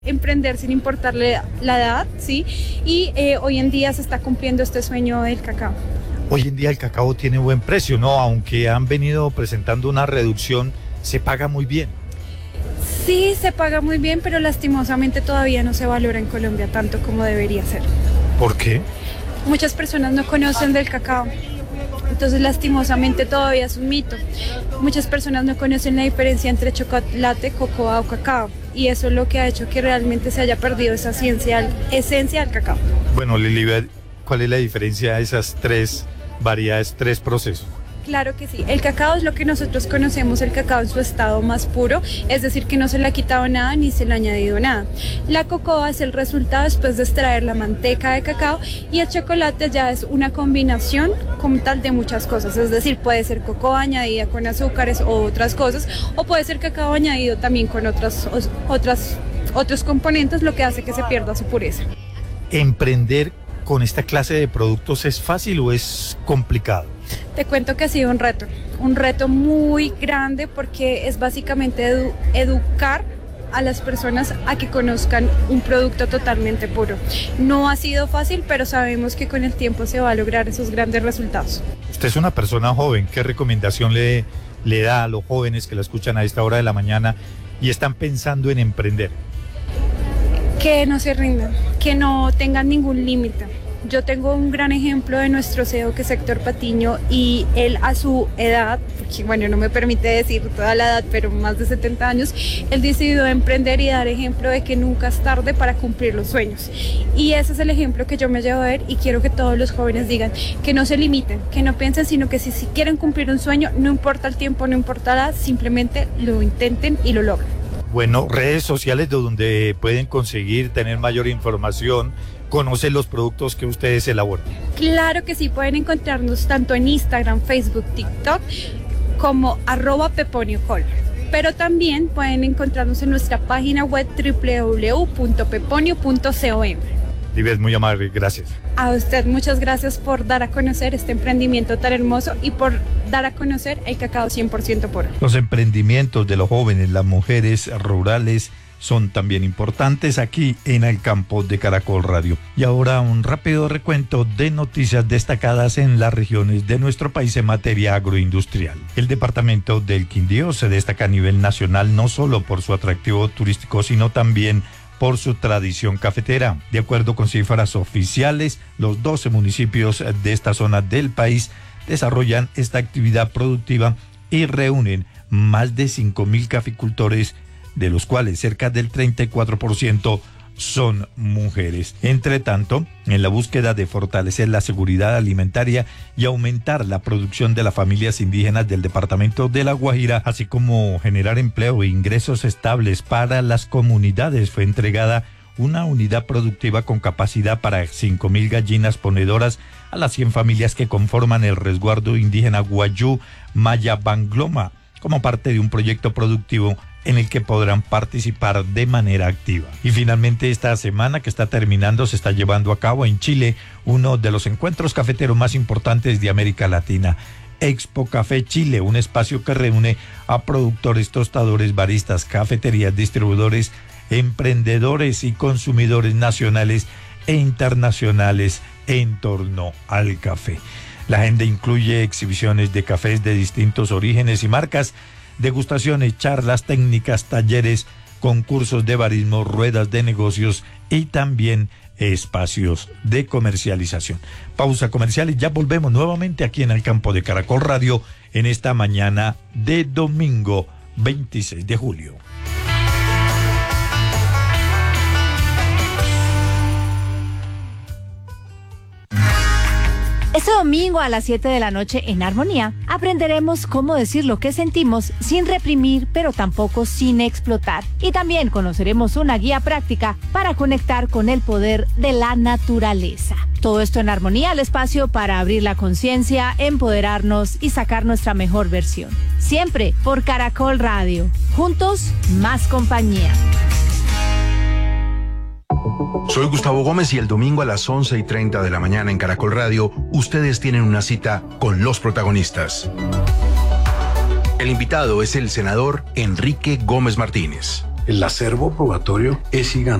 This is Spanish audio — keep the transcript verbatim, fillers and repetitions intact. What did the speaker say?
Emprender sin importarle la edad, ¿sí? Y eh, hoy en día se está cumpliendo este sueño del cacao. Hoy en día el cacao tiene buen precio, ¿no? Aunque han venido presentando una reducción, se paga muy bien. Sí, se paga muy bien, pero lastimosamente todavía no se valora en Colombia tanto como debería ser. ¿Por qué? Muchas personas no conocen del cacao, entonces lastimosamente todavía es un mito. Muchas personas no conocen la diferencia entre chocolate, cocoa o cacao, y eso es lo que ha hecho que realmente se haya perdido esa ciencia, esencia del cacao. Bueno, Lilibet, ¿cuál es la diferencia de esas tres variedades, tres procesos? Claro que sí, el cacao es lo que nosotros conocemos, el cacao en su estado más puro, es decir, que no se le ha quitado nada ni se le ha añadido nada. La cocoa es el resultado después de extraer la manteca de cacao, y el chocolate ya es una combinación como tal de muchas cosas, es decir, puede ser cocoa añadida con azúcares o otras cosas, o puede ser cacao añadido también con otras, otras, otros componentes, lo que hace que se pierda su pureza. ¿Emprender con esta clase de productos es fácil o es complicado? Te cuento que ha sido un reto, un reto muy grande, porque es básicamente edu- educar a las personas a que conozcan un producto totalmente puro. No ha sido fácil, pero sabemos que con el tiempo se va a lograr esos grandes resultados. Usted es una persona joven, ¿qué recomendación le, le da a los jóvenes que la escuchan a esta hora de la mañana y están pensando en emprender? Que no se rindan, que no tengan ningún límite. Yo tengo un gran ejemplo de nuestro C E O, que es Héctor Patiño, y él a su edad, porque bueno, no me permite decir toda la edad, pero más de setenta años, él decidió emprender y dar ejemplo de que nunca es tarde para cumplir los sueños. Y ese es el ejemplo que yo me llevo a ver, y quiero que todos los jóvenes digan que no se limiten, que no piensen, sino que si, si quieren cumplir un sueño, no importa el tiempo, no importa la edad, simplemente lo intenten y lo logran. Bueno, redes sociales de donde pueden conseguir tener mayor información, conocer los productos que ustedes elaboran. Claro que sí, pueden encontrarnos tanto en Instagram, Facebook, TikTok, como arroba peponiocol. Pero también pueden encontrarnos en nuestra página web doble u doble u doble u punto peponio punto com. Lilibet, muy amable, gracias. A usted muchas gracias por dar a conocer este emprendimiento tan hermoso y por dar a conocer el cacao cien por ciento puro. Los emprendimientos de los jóvenes, las mujeres rurales, son también importantes aquí en el campo de Caracol Radio. Y ahora un rápido recuento de noticias destacadas en las regiones de nuestro país en materia agroindustrial. El departamento del Quindío se destaca a nivel nacional no solo por su atractivo turístico, sino también por su tradición cafetera. De acuerdo con cifras oficiales, los doce municipios de esta zona del país desarrollan esta actividad productiva y reúnen más de cinco mil caficultores, de los cuales cerca del treinta y cuatro por ciento son mujeres. Entre tanto, en la búsqueda de fortalecer la seguridad alimentaria y aumentar la producción de las familias indígenas del departamento de La Guajira, así como generar empleo e ingresos estables para las comunidades, fue entregada una unidad productiva con capacidad para cinco mil gallinas ponedoras a las cien familias que conforman el resguardo indígena Guayú Maya Bangloma, como parte de un proyecto productivo en el que podrán participar de manera activa. Y finalmente, esta semana que está terminando, se está llevando a cabo en Chile uno de los encuentros cafeteros más importantes de América Latina, Expo Café Chile, un espacio que reúne a productores, tostadores, baristas, cafeterías, distribuidores, emprendedores y consumidores nacionales e internacionales en torno al café. La agenda incluye exhibiciones de cafés de distintos orígenes y marcas, degustaciones, charlas técnicas, talleres, concursos de barismo, ruedas de negocios y también espacios de comercialización. Pausa comercial y ya volvemos nuevamente aquí en el campo de Caracol Radio en esta mañana de domingo veintiséis de julio. Este domingo a las siete de la noche en Armonía aprenderemos cómo decir lo que sentimos sin reprimir, pero tampoco sin explotar. Y también conoceremos una guía práctica para conectar con el poder de la naturaleza. Todo esto en Armonía, el espacio para abrir la conciencia, empoderarnos y sacar nuestra mejor versión. Siempre por Caracol Radio. Juntos, más compañía. Soy Gustavo Gómez y el domingo a las once y treinta de la mañana en Caracol Radio, ustedes tienen una cita con los protagonistas. El invitado es el senador Enrique Gómez Martínez. El acervo probatorio es gigante.